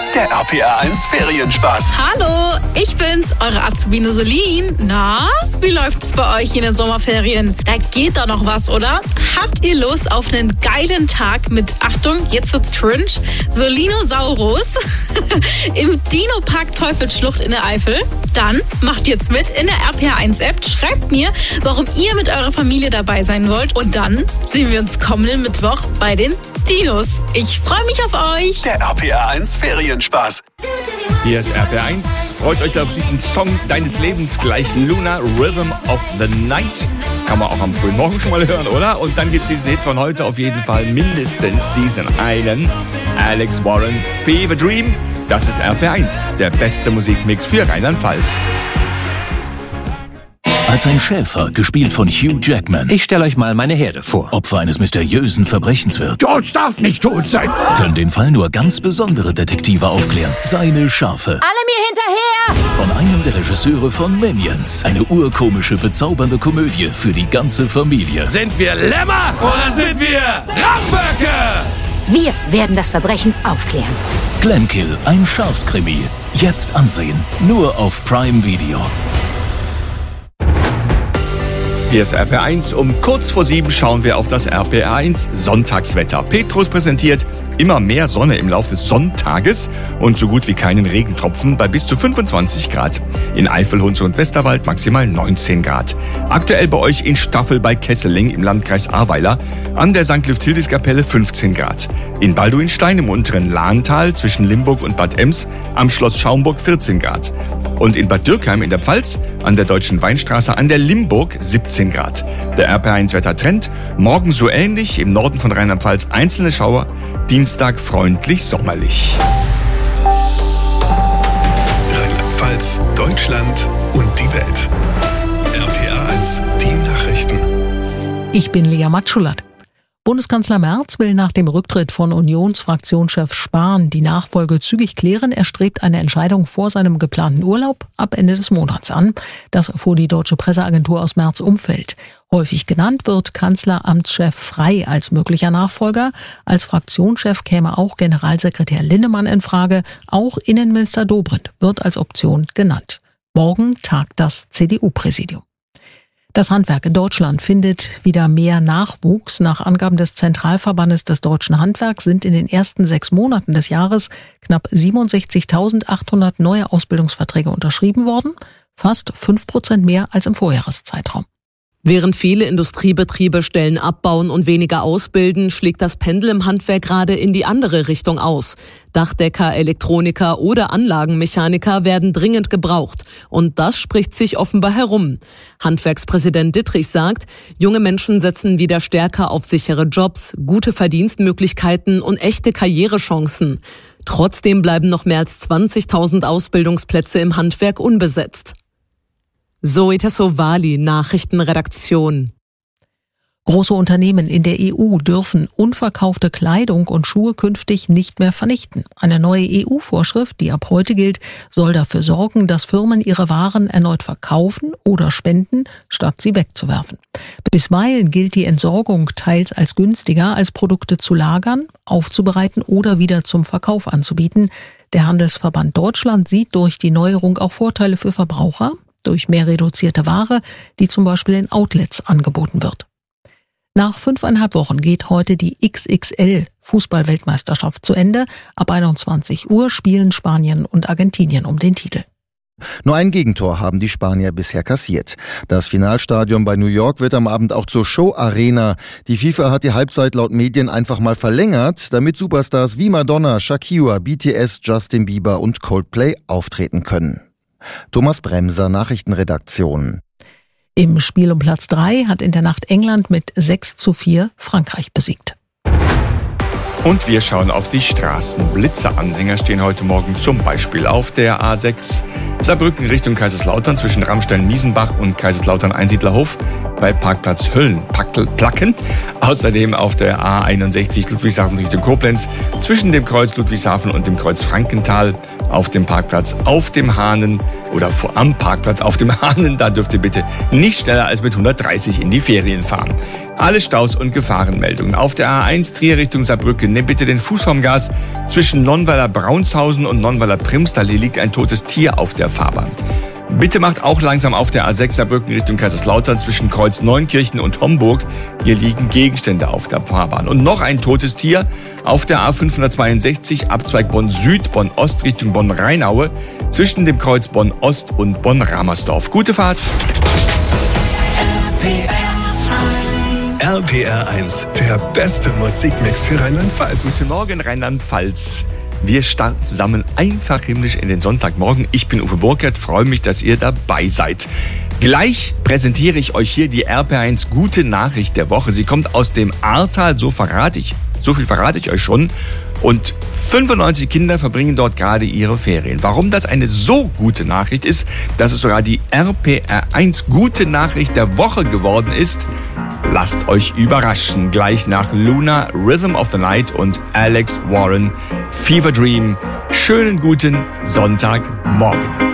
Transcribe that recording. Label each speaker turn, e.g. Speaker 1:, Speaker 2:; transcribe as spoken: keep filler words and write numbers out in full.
Speaker 1: der R P R eins Ferienspaß.
Speaker 2: Hallo, ich bin's, eure Azubine Solin. Na, wie läuft's bei euch in den Sommerferien? Da geht doch noch was, oder? Habt ihr Lust auf einen geilen Tag mit, Achtung, jetzt wird's cringe, Solinosaurus im Dino-Park Teufelsschlucht in der Eifel? Dann macht jetzt mit in der R P R eins App, schreibt mir, warum ihr mit eurer Familie dabei sein wollt und dann sehen wir uns kommenden Mittwoch bei den Dinos. Ich freue mich auf euch.
Speaker 1: Der R P R eins Ferienspaß.
Speaker 3: Hier ist R P R eins. Freut euch auf diesen Song deines Lebens gleich. Luna, Rhythm of the Night. Kann man auch am frühen Morgen schon mal hören, oder? Und dann gibt es diesen Hit von heute auf jeden Fall mindestens diesen einen. Alex Warren, Fever Dream. Das ist R P R eins, der beste Musikmix für Rheinland-Pfalz.
Speaker 4: Als ein Schäfer, gespielt von Hugh Jackman,
Speaker 5: Ich stelle euch mal meine Herde vor.
Speaker 4: Opfer eines mysteriösen Verbrechens wird,
Speaker 6: George darf nicht tot sein.
Speaker 4: können den Fall nur ganz besondere Detektive aufklären. Seine Schafe.
Speaker 7: Alle mir hinterher!
Speaker 4: Von einem der Regisseure von Minions. Eine urkomische, bezaubernde Komödie für die ganze Familie.
Speaker 6: Sind wir Lämmer oder sind wir Ramböcke?
Speaker 7: Wir werden das Verbrechen aufklären.
Speaker 4: Glenkill, ein Schafskrimi. Jetzt ansehen. Nur auf Prime Video.
Speaker 3: Hier ist R P R eins. Um kurz vor sieben schauen wir auf das R P R eins Sonntagswetter. Petrus präsentiert immer mehr Sonne im Laufe des Sonntages und so gut wie keinen Regentropfen bei bis zu fünfundzwanzig Grad. In Eifel, Hunze und Westerwald maximal neunzehn Grad. Aktuell bei euch in Staffel bei Kesseling im Landkreis Ahrweiler. An der Sankt Lüpthildis-Kapelle fünfzehn Grad. In Balduinstein im unteren Lahntal zwischen Limburg und Bad Ems am Schloss Schaumburg vierzehn Grad. Und in Bad Dürkheim in der Pfalz an der Deutschen Weinstraße an der Limburg siebzehn Grad. Der R P R eins Wettertrend. Morgen so ähnlich, im Norden von Rheinland-Pfalz einzelne Schauer. Dienstag freundlich sommerlich.
Speaker 1: Rheinland-Pfalz, Deutschland und die Welt. R P R eins, die Nachrichten.
Speaker 8: Ich bin Lea Matschulat. Bundeskanzler Merz will nach dem Rücktritt von Unionsfraktionschef Spahn die Nachfolge zügig klären. Er strebt eine Entscheidung vor seinem geplanten Urlaub ab Ende des Monats an. Das erfuhr die deutsche Presseagentur aus Merz' Umfeld. Häufig genannt wird Kanzleramtschef Frey als möglicher Nachfolger. Als Fraktionschef käme auch Generalsekretär Linnemann in Frage. Auch Innenminister Dobrindt wird als Option genannt. Morgen tagt das C D U-Präsidium. Das Handwerk in Deutschland findet wieder mehr Nachwuchs. Nach Angaben des Zentralverbandes des deutschen Handwerks sind in den ersten sechs Monaten des Jahres knapp siebenundsechzigtausendachthundert neue Ausbildungsverträge unterschrieben worden. Fast fünf Prozent mehr als im Vorjahreszeitraum.
Speaker 9: Während viele Industriebetriebe Stellen abbauen und weniger ausbilden, schlägt das Pendel im Handwerk gerade in die andere Richtung aus. Dachdecker, Elektroniker oder Anlagenmechaniker werden dringend gebraucht. Und das spricht sich offenbar herum. Handwerkspräsident Dittrich sagt, junge Menschen setzen wieder stärker auf sichere Jobs, gute Verdienstmöglichkeiten und echte Karrierechancen. Trotzdem bleiben noch mehr als zwanzigtausend Ausbildungsplätze im Handwerk unbesetzt. Zoe Tassovali, Nachrichtenredaktion.
Speaker 8: Große Unternehmen in der E U dürfen unverkaufte Kleidung und Schuhe künftig nicht mehr vernichten. Eine neue E U-Vorschrift, die ab heute gilt, soll dafür sorgen, dass Firmen ihre Waren erneut verkaufen oder spenden, statt sie wegzuwerfen. Bisweilen gilt die Entsorgung teils als günstiger, als Produkte zu lagern, aufzubereiten oder wieder zum Verkauf anzubieten. Der Handelsverband Deutschland sieht durch die Neuerung auch Vorteile für Verbraucher, durch mehr reduzierte Ware, die zum Beispiel in Outlets angeboten wird. Nach fünfeinhalb Wochen geht heute die X X L-Fußball-Weltmeisterschaft zu Ende. Ab einundzwanzig Uhr spielen Spanien und Argentinien um den Titel.
Speaker 10: Nur ein Gegentor haben die Spanier bisher kassiert. Das Finalstadion bei New York wird am Abend auch zur Show-Arena. Die FIFA hat die Halbzeit laut Medien einfach mal verlängert, damit Superstars wie Madonna, Shakira, B T S, Justin Bieber und Coldplay auftreten können. Thomas Bremser, Nachrichtenredaktion.
Speaker 8: Im Spiel um Platz drei hat in der Nacht England mit sechs zu vier Frankreich besiegt.
Speaker 3: Und wir schauen auf die Straßen. Blitzeranhänger stehen heute Morgen zum Beispiel auf der A sechs Saarbrücken Richtung Kaiserslautern zwischen Rammstein-Miesenbach und Kaiserslautern-Einsiedlerhof bei Parkplatz Höllen-Placken. Außerdem auf der A einundsechzig Ludwigshafen Richtung Koblenz zwischen dem Kreuz Ludwigshafen und dem Kreuz Frankenthal auf dem Parkplatz auf dem Hahnen oder vor, am Parkplatz auf dem Hahnen. Da dürft ihr bitte nicht schneller als mit hundertdreißig in die Ferien fahren. Alle Staus und Gefahrenmeldungen. Auf der A eins Trier Richtung Saarbrücken nehmt bitte den Fuß vom Gas. Zwischen Nonnweiler-Braunshausen und Nonnweiler-Primstal liegt ein totes Tier auf der Fahrbahn. Bitte macht auch langsam auf der A sechs Saarbrücken Richtung Kaiserslautern zwischen Kreuz Neunkirchen und Homburg. Hier liegen Gegenstände auf der Fahrbahn. Und noch ein totes Tier auf der A fünfhundertzweiundsechzig Abzweig Bonn Süd, Bonn Ost Richtung Bonn Rheinaue zwischen dem Kreuz Bonn Ost und Bonn Ramersdorf. Gute Fahrt!
Speaker 1: R P R eins, der beste Musikmix für Rheinland-Pfalz.
Speaker 3: Guten Morgen, Rheinland-Pfalz. Wir starten zusammen einfach himmlisch in den Sonntagmorgen. Ich bin Uwe Burkert, freue mich, dass ihr dabei seid. Gleich präsentiere ich euch hier die R P R eins Gute Nachricht der Woche. Sie kommt aus dem Ahrtal, so verrate ich, so viel verrate ich euch schon. Und fünfundneunzig Kinder verbringen dort gerade ihre Ferien. Warum das eine so gute Nachricht ist, dass es sogar die R P R eins Gute Nachricht der Woche geworden ist, lasst euch überraschen. Gleich nach Luna, Rhythm of the Night und Alex Warren, Fever Dream. Schönen guten Sonntagmorgen.